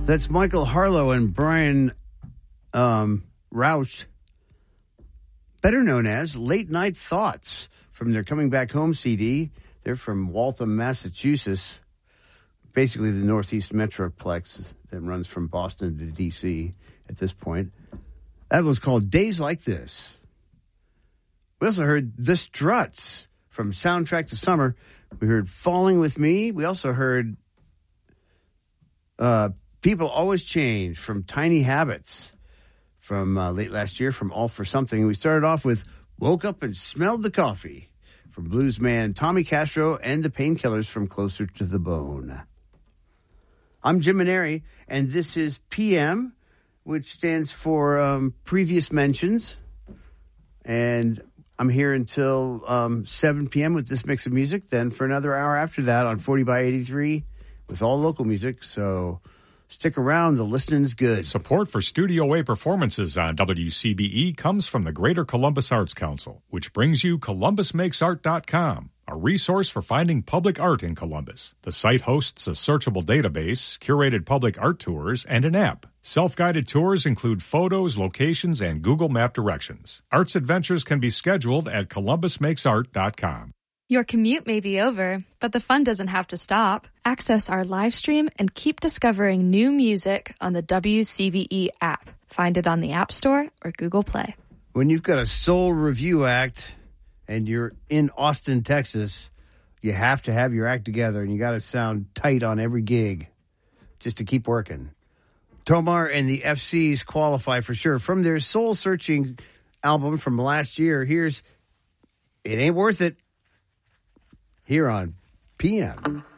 That's Michael Harlow and Brian Rausch, better known as Late Night Thoughts, from their Coming Back Home CD. They're from Waltham, Massachusetts, basically the Northeast Metroplex that runs from Boston to D.C. at this point. That was called Days Like This. We also heard The Struts from Soundtrack to Summer. We heard Falling With Me. We also heard People Always Change from Tiny Habits from late last year from All for Something. We started off with Woke Up and Smelled the Coffee from bluesman Tommy Castro and the Painkillers from Closer to the Bone. I'm Jim Maneri, and this is PM, which stands for Previous Mentions. And I'm here until 7 p.m. with this mix of music. Then for another hour after that on 40 by 83 with all local music. So stick around. The listening's good. Support for Studio A performances on WCBE comes from the Greater Columbus Arts Council, which brings you ColumbusMakesArt.com, a resource for finding public art in Columbus. The site hosts a searchable database, curated public art tours, and an app. Self-guided tours include photos, locations, and Google Map directions. Arts adventures can be scheduled at ColumbusMakesArt.com. Your commute may be over, but the fun doesn't have to stop. Access our live stream and keep discovering new music on the WCBE app. Find it on the App Store or Google Play. When you've got a soul review act and you're in Austin, Texas, you have to have your act together and you got to sound tight on every gig just to keep working. Tomar and the FCs qualify for sure. From their soul-searching album from last year, here's It Ain't Worth It, here on PM.